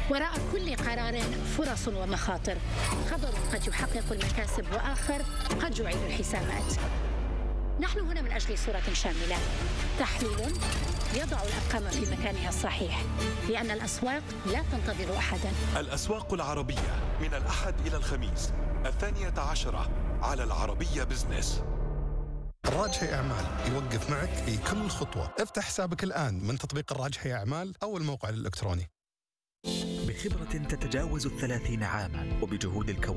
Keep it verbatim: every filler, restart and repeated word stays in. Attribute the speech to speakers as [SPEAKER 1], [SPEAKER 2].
[SPEAKER 1] وراء كل قرار فرص ومخاطر، خبر قد يحقق المكاسب وآخر قد يعيد الحسابات. نحن هنا من أجل صورة شاملة، تحليل يضع الأرقام في مكانها الصحيح، لأن الأسواق لا تنتظر أحدا.
[SPEAKER 2] الأسواق العربية من الأحد إلى الخميس الثانية عشرة على العربية بزنس.
[SPEAKER 3] الراجحي أعمال يوقف معك في كل خطوة. افتح حسابك الآن من تطبيق الراجحي أعمال أو الموقع الإلكتروني.
[SPEAKER 4] بخبرة تتجاوز الثلاثين عاما وبجهود الكوادر